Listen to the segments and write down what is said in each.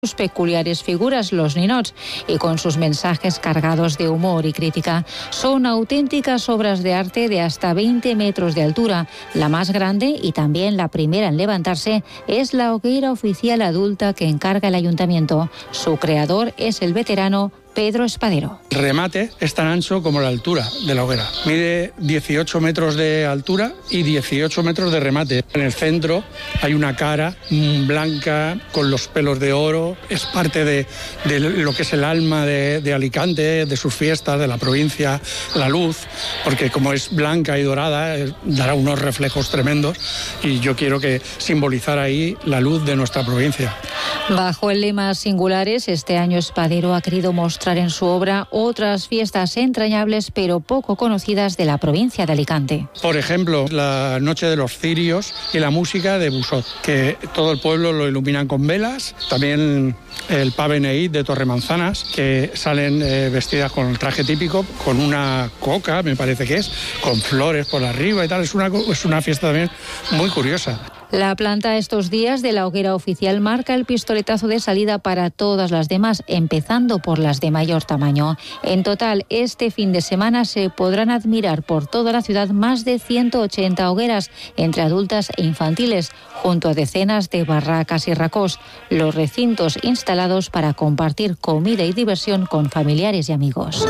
sus peculiares figuras, los ninots, y con sus mensajes cargados de humor y crítica. Son auténticas obras de arte de hasta 20 metros de altura. La más grande y también la primera en levantarse es la hoguera oficial adulta que encarga el ayuntamiento. Su creador es el veterano Pedro Espadero. El remate es tan ancho como la altura de la hoguera. Mide 18 metros de altura y 18 metros de remate. En el centro hay una cara blanca con los pelos de oro. Es parte de lo que es el alma de Alicante, de sus fiestas, de la provincia, la luz, porque como es blanca y dorada, dará unos reflejos tremendos y yo quiero que simbolizar ahí la luz de nuestra provincia. Bajo el lema Singulares, este año Espadero ha querido mostrar en su obra otras fiestas entrañables pero poco conocidas de la provincia de Alicante. Por ejemplo, la Noche de los Cirios y la música de Busot, que todo el pueblo lo iluminan con velas. También el Pave Neït de Torremanzanas, que salen vestidas con el traje típico, con una coca, me parece que es, con flores por arriba y tal. Es una fiesta también muy curiosa. La planta estos días de la hoguera oficial marca el pistoletazo de salida para todas las demás, empezando por las de mayor tamaño. En total, este fin de semana se podrán admirar por toda la ciudad más de 180 hogueras, entre adultas e infantiles, junto a decenas de barracas y racós, los recintos instalados para compartir comida y diversión con familiares y amigos.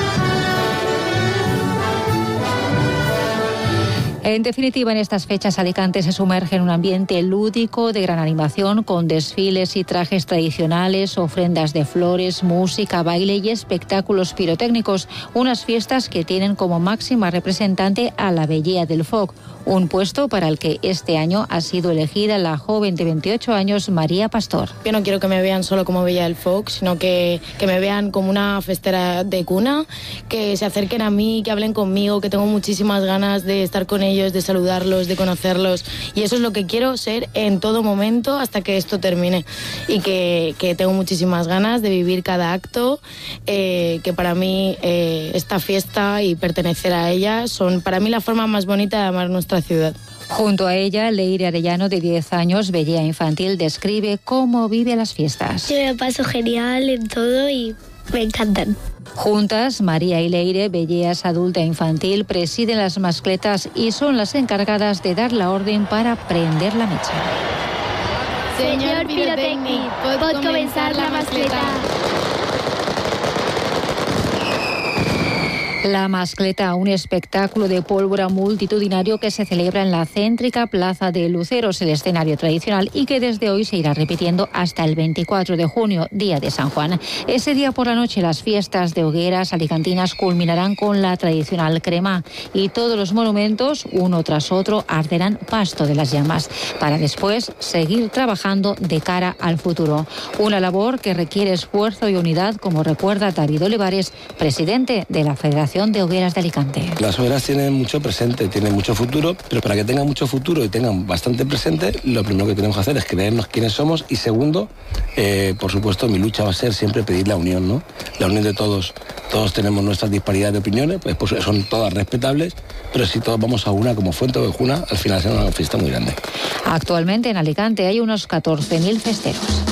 En definitiva, en estas fechas Alicante se sumerge en un ambiente lúdico de gran animación, con desfiles y trajes tradicionales, ofrendas de flores, música, baile y espectáculos pirotécnicos. Unas fiestas que tienen como máxima representante a la Vellea del Foc, un puesto para el que este año ha sido elegida la joven de 28 años, María Pastor. Yo no quiero que me vean solo como Vellea del Foc, sino que me vean como una festera de cuna, que se acerquen a mí, que hablen conmigo, que tengo muchísimas ganas de estar con ellos, de saludarlos, de conocerlos, y eso es lo que quiero ser en todo momento hasta que esto termine, y que tengo muchísimas ganas de vivir cada acto, que para mí esta fiesta y pertenecer a ella son para mí la forma más bonita de amar nuestra ciudad. Junto a ella, Leire Arellano, de 10 años, Vellea Infantil, describe cómo vive las fiestas. Yo me paso genial en todo y me encantan. Juntas, María y Leire, Velleas adulta e infantil, presiden las mascletas y son las encargadas de dar la orden para prender la mecha. Señor pirotècnic, pot començar la mascleta. La mascleta, un espectáculo de pólvora multitudinario que se celebra en la céntrica Plaza de Luceros, el escenario tradicional, y que desde hoy se irá repitiendo hasta el 24 de junio, día de San Juan. Ese día por la noche las fiestas de hogueras alicantinas culminarán con la tradicional crema y todos los monumentos, uno tras otro, arderán pasto de las llamas, para después seguir trabajando de cara al futuro. Una labor que requiere esfuerzo y unidad, como recuerda David Olivares, presidente de la Federación de Hogueras de Alicante. Las hogueras tienen mucho presente, tienen mucho futuro, pero para que tengan mucho futuro y tengan bastante presente, lo primero que tenemos que hacer es creernos quiénes somos, y segundo, por supuesto, mi lucha va a ser siempre pedir la unión, ¿no? La unión de todos. Todos tenemos nuestras disparidades de opiniones, pues son todas respetables, pero si todos vamos a una como Fuente Ovejuna, al final será una fiesta muy grande. Actualmente en Alicante hay unos 14.000 festeros.